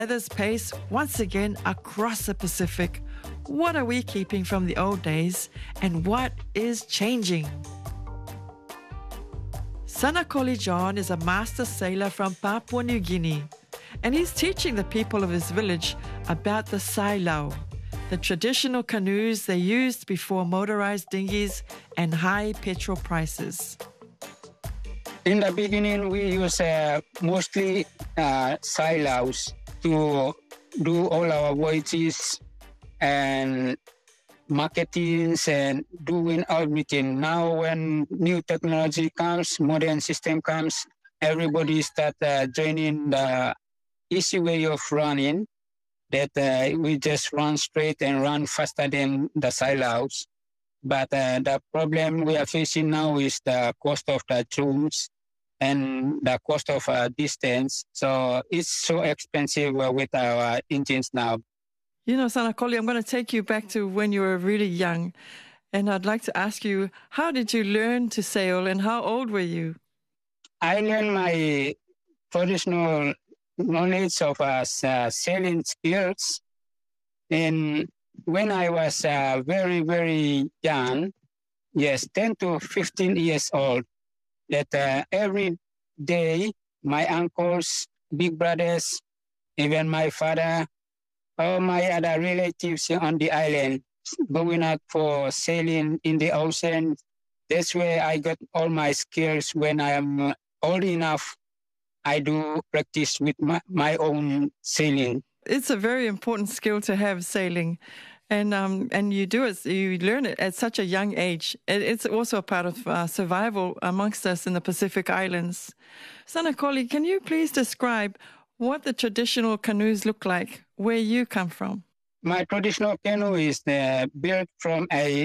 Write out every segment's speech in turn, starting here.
Weather's pace once again across the Pacific. What are we keeping from the old days and what is changing? Sanakoli John is a master sailor from Papua New Guinea, and he's teaching the people of his village about the sailau, the traditional canoes they used before motorized dinghies and high petrol prices. In the beginning, we use mostly silaus to do all our voyages and marketings and doing everything. Now, when new technology comes, modern system comes, everybody start joining the easy way of running, that we just run straight and run faster than the silaus. But the problem we are facing now is the cost of the tools and the cost of distance. So it's so expensive with our engines now. You know, Sanakoli, I'm going to take you back to when you were really young. And I'd like to ask you, how did you learn to sail and how old were you? I learned my traditional knowledge of sailing skills. And when I was very, very young, yes, 10 to 15 years old, that every day my uncles, big brothers, even my father, all my other relatives on the island going out for sailing in the ocean. That's where I got all my skills. When I am old enough, I do practice with my own sailing. It's a very important skill to have, sailing. And you do it, you learn it at such a young age. It's also a part of survival amongst us in the Pacific Islands. Sanakoli, can you please describe what the traditional canoes look like where you come from? My traditional canoe is built from a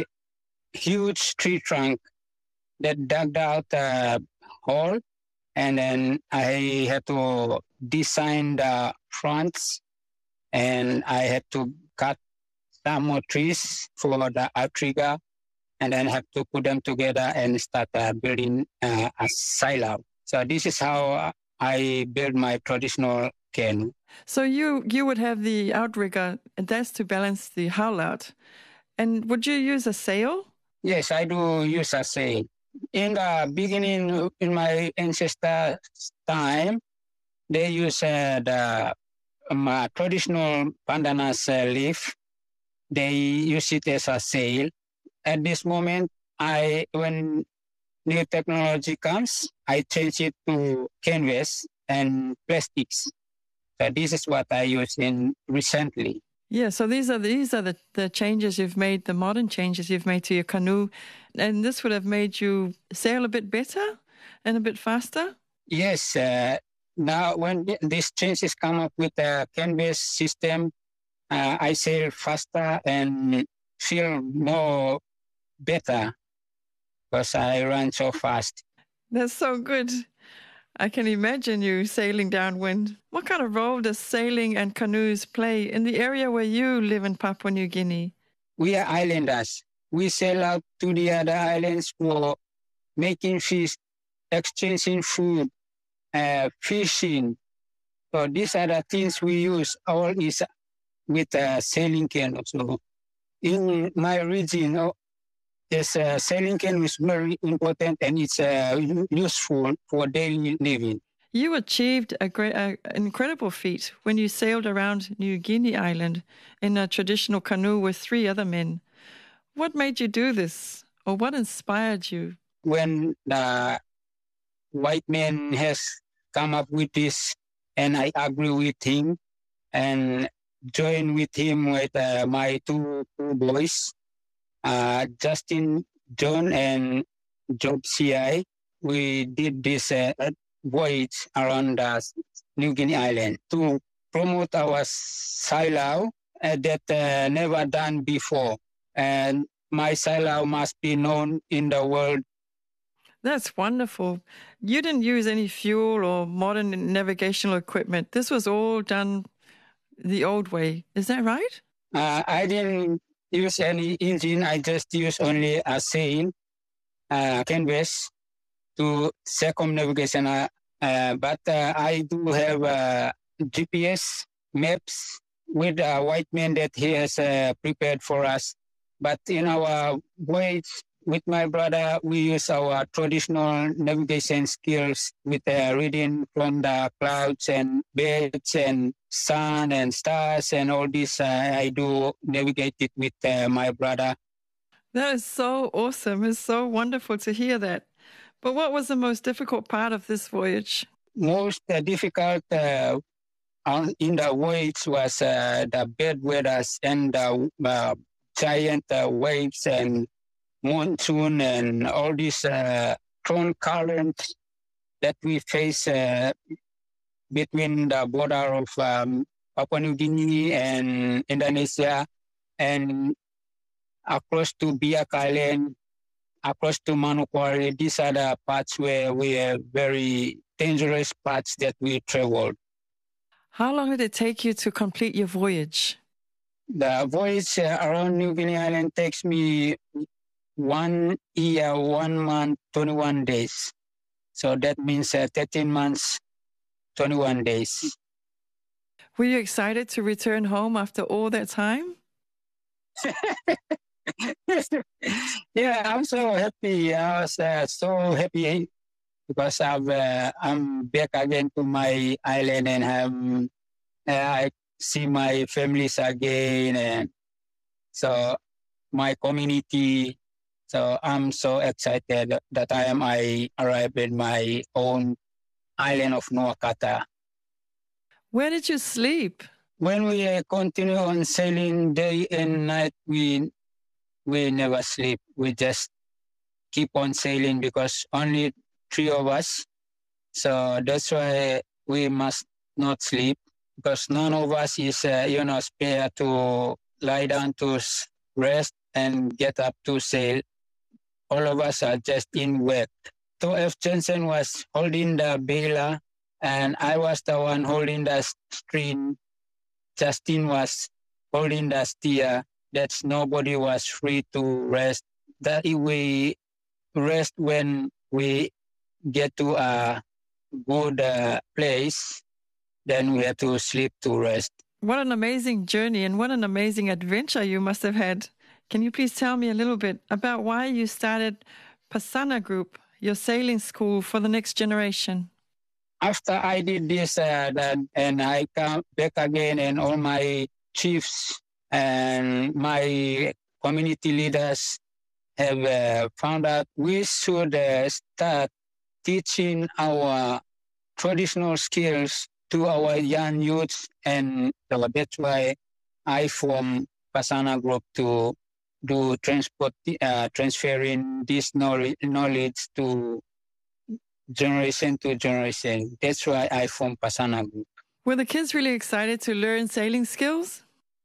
huge tree trunk that dug out a hole, and then I had to design the fronts, and I had to cut some more trees for the outrigger, and then have to put them together and start building a sailau. So this is how I build my traditional canoe. So you would have the outrigger, and that's to balance the hull out. And would you use a sail? Yes, I do use a sail. In the beginning, in my ancestors' time, they use the traditional pandanus leaf. They use it as a sail. At this moment, when new technology comes, I change it to canvas and plastics. So this is what I use recently. Yeah, so these are the changes you've made, the modern changes you've made to your canoe. And this would have made you sail a bit better and a bit faster? Yes. Now, when these changes come up with a canvas system, I sail faster and feel more better because I run so fast. That's so good. I can imagine you sailing downwind. What kind of role does sailing and canoes play in the area where you live in Papua New Guinea? We are islanders. We sail out to the other islands for making fish, exchanging food, fishing. So these are the things we use. All is with a sailing canoe. So in my region, sailing canoe is very important and it's useful for daily living. You achieved an incredible feat when you sailed around New Guinea Island in a traditional canoe with 3 other men. What made you do this, or what inspired you? When the white man has come up with this, and I agree with him, and join with him with my two boys, Justin, John, and Job C.I. We did this voyage around New Guinea Island to promote our sailau that never done before. And my sailau must be known in the world. That's wonderful. You didn't use any fuel or modern navigational equipment. This was all done the old way. Is that right? I didn't use any engine. I just used only a sail, canvas to circumnavigation. But I do have GPS maps with a white man that he has prepared for us. But in our voyage with my brother, we use our traditional navigation skills with reading from the clouds and birds and sun and stars and all this. I do navigate it with my brother. That is so awesome. It's so wonderful to hear that. But what was the most difficult part of this voyage? Most difficult in the voyage was the bad weather and the giant waves and monsoon and all these strong currents that we face between the border of Papua New Guinea and Indonesia and across to Biak Island, across to Manokwari. These are the parts where we have very dangerous parts that we traveled. How long did it take you to complete your voyage? The voyage around New Guinea Island takes me 1 year, 1 month, 21 days. So that means 13 months, 21 days. Were you excited to return home after all that time? Yeah, I'm so happy. I was so happy because I'm back again to my island and I see my families again and so my community. So I'm so excited that I arrived at my own island of Nuakata. Where did you sleep? When we continue on sailing day and night, we never sleep. We just keep on sailing because only 3 of us. So that's why we must not sleep because none of us is, spare to lie down to rest and get up to sail. All of us are just in work. So F. Jensen was holding the bailer and I was the one holding the string. Justin was holding the steer. That nobody was free to rest. That we rest when we get to a good place, then we have to sleep to rest. What an amazing journey and what an amazing adventure you must have had. Can you please tell me a little bit about why you started Pasana Group, your sailing school for the next generation? After I did this and I come back again and all my chiefs and my community leaders have found out we should start teaching our traditional skills to our young youths. And so that's why I formed Pasana Group to do transferring this knowledge to generation to generation. That's why I formed Pasana Group. Were the kids really excited to learn sailing skills?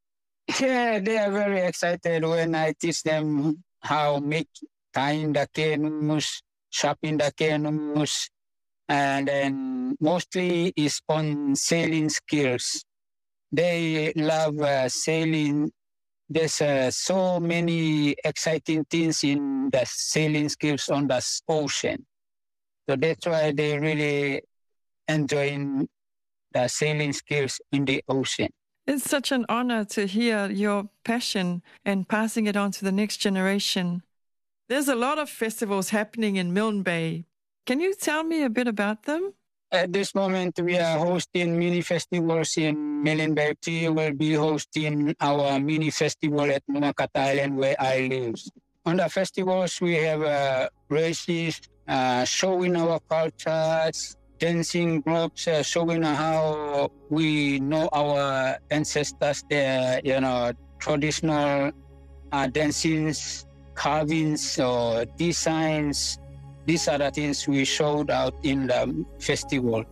Yeah, they are very excited when I teach them how tying the canoes, sharpening the canoes, and then mostly is on sailing skills. They love sailing. There's so many exciting things in the sailing skills on the ocean. So that's why they really enjoying the sailing skills in the ocean. It's such an honor to hear your passion and passing it on to the next generation. There's a lot of festivals happening in Milne Bay. Can you tell me a bit about them? At this moment, we are hosting mini festivals in Milne Bay. We will be hosting our mini festival at Nuakata Island where I live. On the festivals, we have races, showing our cultures, dancing groups, showing how we know our ancestors, their traditional dancings, carvings, or designs. These are the things we showed out in the festival.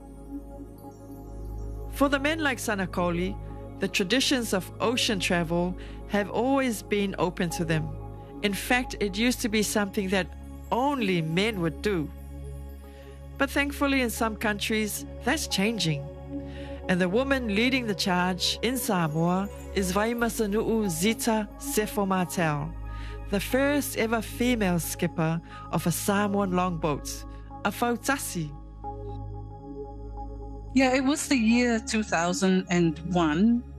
For the men like Sanakoli, the traditions of ocean travel have always been open to them. In fact, it used to be something that only men would do. But thankfully in some countries, that's changing. And the woman leading the charge in Samoa is Vaimasanu'u Zita Sefo-Martel, the first ever female skipper of a Samoan longboat, a Fautasi. Yeah, it was the year 2001.